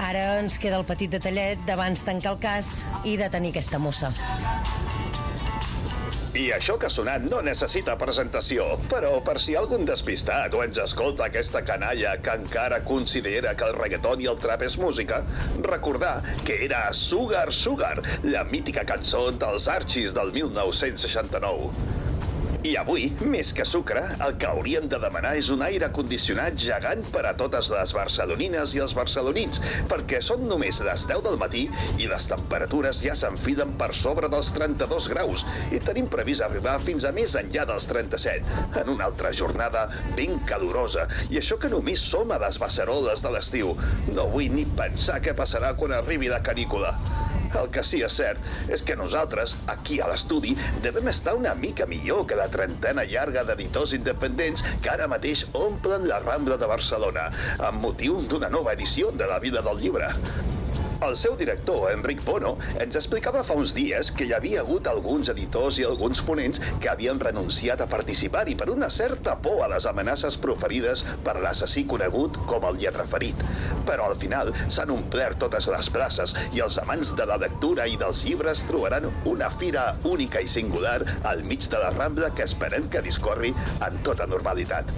Ara ens queda el petit detallet d'abans tancar el cas i detenir aquesta mossa. I això que ha sonat no necessita presentació, però per si hi ha algun despistat o ens escolta aquesta canalla que encara considera que el reggaeton i el trap és música, recordar que era Sugar Sugar, la mítica cançó dels Archies del 1969. I avui, més que sucre, el que hauríem de demanar és un aire condicionat gegant per a totes les barcelonines i els barcelonins, perquè són només les 10 del matí i les temperatures ja s'enfilen per sobre dels 32 graus i tenim previst arribar fins a més enllà dels 37, en una altra jornada ben calorosa. I això que només som a les beceroles de l'estiu. No vull ni pensar què passarà quan arribi la canícula. El que sí és cert és que nosaltres, aquí a l'estudi, devem estar una mica millor que la trentena llarga d'editors independents que ara mateix omplen la Rambla de Barcelona, amb motiu d'una nova edició de la Vida del Llibre. El seu director, Enric Bono, ens explicava fa uns dies que hi havia hagut alguns editors i alguns ponents que havien renunciat a participar-hi per una certa por a les amenaces proferides per l'assassí conegut com el Lletraferit. Però al final s'han omplert totes les places i els amants de la lectura i dels llibres trobaran una fira única i singular al mig de la Rambla que esperem que discorri en tota normalitat.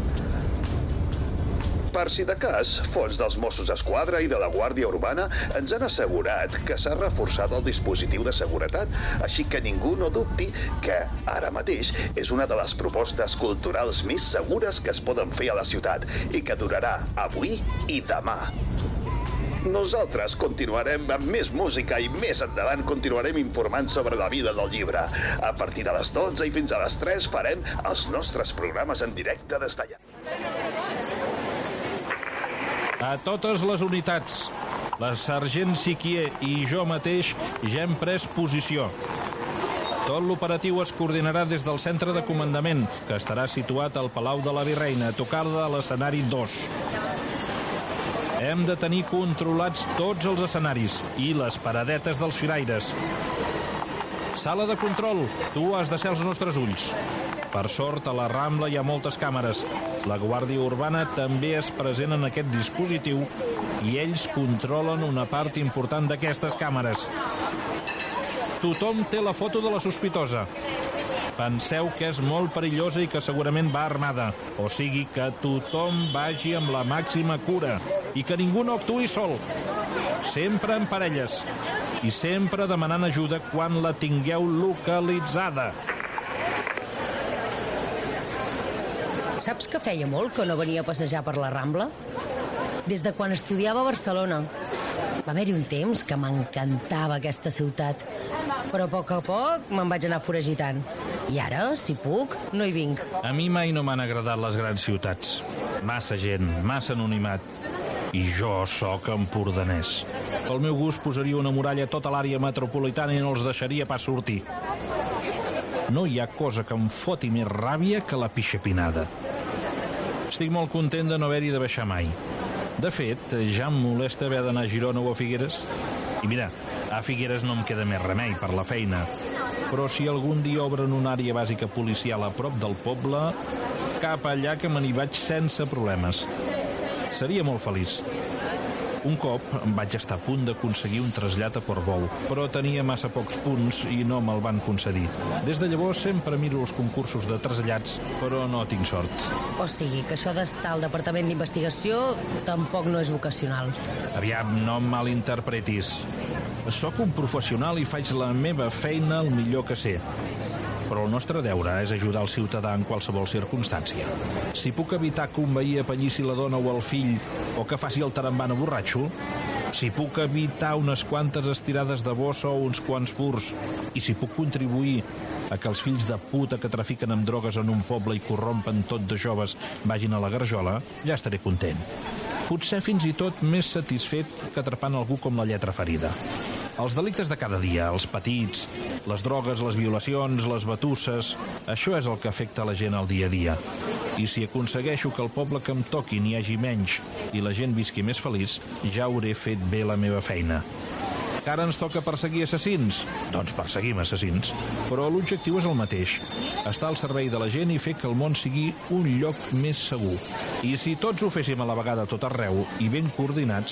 Per si de cas, fons dels Mossos d'Esquadra i de la Guàrdia Urbana ens han assegurat que s'ha reforçat el dispositiu de seguretat, així que ningú no dubti que ara mateix és una de les propostes culturals més segures que es poden fer a la ciutat i que durarà avui i demà. Nosaltres continuarem amb més música i més endavant continuarem informant sobre la vida del llibre. A partir de les 12 i fins a les 3 farem els nostres programes en directe des d'allà. A totes les unitats, la sergent Siquier i jo mateix ja hem pres posició. Tot l'operatiu es coordinarà des del centre de comandament, que estarà situat al Palau de la Virreina, a tocar de l'escenari 2. Hem de tenir controlats tots els escenaris i les paradetes dels firaires. Sala de control, tu has de ser els nostres ulls. Per sort, a la Rambla hi ha moltes càmeres. La Guàrdia Urbana també és present en aquest dispositiu i ells controlen una part important d'aquestes càmeres. Tothom té la foto de la sospitosa. Penseu que és molt perillosa i que segurament va armada. O sigui que tothom vagi amb la màxima cura i que ningú no actuï sol. Sempre en parelles i sempre demanant ajuda quan la tingueu localitzada. Saps que feia molt que no venia a passejar per la Rambla? Des de quan estudiava a Barcelona. Va haver-hi un temps que m'encantava aquesta ciutat, però a poc me'n vaig anar foragitant. I ara, si puc, no hi vinc. A mi mai no m'han agradat les grans ciutats. Massa gent, massa anonimat. I jo sóc empordanès. Pel meu gust posaria una muralla a tota l'àrea metropolitana i no els deixaria pas sortir. No hi ha cosa que em foti més ràbia que la pixapinada. Estic molt content de no haver-hi de baixar mai. De fet, ja em molesta haver d'anar a Girona o a Figueres. I mira, a Figueres no em queda més remei per la feina. Però si algun dia obren una àrea bàsica policial a prop del poble, cap allà que me n'hi vaig sense problemes. Seria molt feliç. Un cop em vaig estar a punt d'aconseguir un trasllat a Portbou, però tenia massa pocs punts i no me'l van concedir. Des de llavors sempre miro els concursos de trasllats, però no tinc sort. O sigui que això d'estar al Departament d'Investigació tampoc no és vocacional. Aviam, no em malinterpretis. Soc un professional i faig la meva feina el millor que sé. Però el nostre deure és ajudar el ciutadà en qualsevol circumstància. Si puc evitar que un veí apallissi la dona o el fill o que faci el tarambana borratxo, si puc evitar unes quantes estirades de bossa o uns quants furs, i si puc contribuir a que els fills de puta que trafiquen amb drogues en un poble i corrompen tot de joves vagin a la garjola, ja estaré content. Potser fins i tot més satisfet que atrapant algú com la Lletraferida. Els delictes de cada dia, els petits, les drogues, les violacions, les batusses, això és el que afecta la gent al dia a dia. I si aconsegueixo que al poble que em toqui n'hi hagi menys i la gent visqui més feliç, ja hauré fet bé la meva feina. Que ara ens toca perseguir assassins? Doncs perseguim assassins. Però l'objectiu és el mateix. Estar al servei de la gent i fer que el món sigui un lloc més segur. I si tots ho féssim a la vegada tot arreu i ben coordinats,